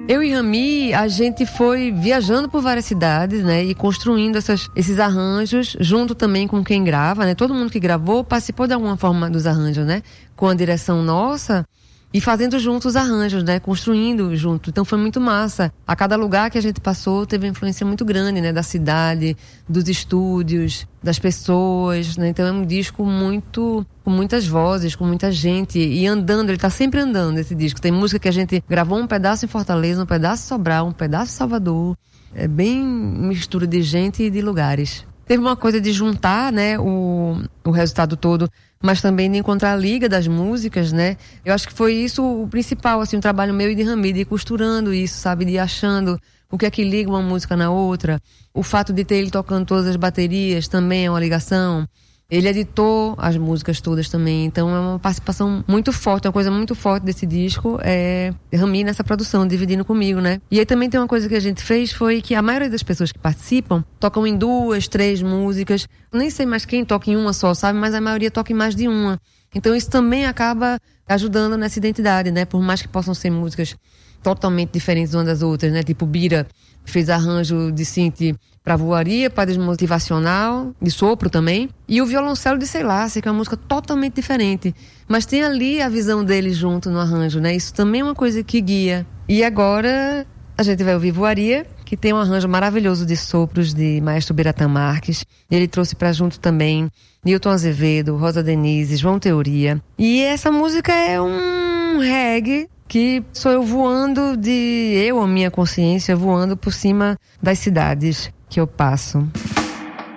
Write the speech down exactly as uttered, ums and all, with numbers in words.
Eu e Rami, a gente foi viajando por várias cidades, né? E construindo essas, esses arranjos, junto também com quem grava, né? Todo mundo que gravou participou de alguma forma dos arranjos, né? Com a direção nossa e fazendo juntos os arranjos, né? Construindo junto. Então foi muito massa. A cada lugar que a gente passou teve uma influência muito grande, né? Da cidade, dos estúdios, das pessoas, né? Então é um disco muito... com muitas vozes, com muita gente. E andando, ele tá sempre andando, esse disco. Tem música que a gente gravou um pedaço em Fortaleza, um pedaço em Sobral, um pedaço em Salvador. É bem mistura de gente e de lugares. Teve uma coisa de juntar, né? O, o resultado todo, mas também de encontrar a liga das músicas, né? Eu acho que foi isso o principal, assim, o trabalho meu e de Rami, de ir costurando isso, sabe? De ir achando o que é que liga uma música na outra. O fato de ter ele tocando todas as baterias também é uma ligação. Ele editou as músicas todas também, então é uma participação muito forte, uma coisa muito forte desse disco é Rami nessa produção, dividindo comigo, né? E aí também tem uma coisa que a gente fez, foi que a maioria das pessoas que participam tocam em duas, três músicas, nem sei mais quem toca em uma só, sabe? Mas a maioria toca em mais de uma. Então isso também acaba ajudando nessa identidade, né? Por mais que possam ser músicas totalmente diferentes umas das outras, né? Tipo Bira fez arranjo de synth pra voaria, pra desmotivacional, de sopro também. E o violoncelo de Sei Lá, que é uma música totalmente diferente. Mas tem ali a visão dele junto no arranjo, né? Isso também é uma coisa que guia. E agora a gente vai ouvir Voaria, que tem um arranjo maravilhoso de sopros de Maestro Biratã Marques. Ele trouxe pra junto também Nilton Azevedo, Rosa Denise, João Teoria. E essa música é um reggae que sou eu voando de... eu, a minha consciência, voando por cima das cidades que eu passo.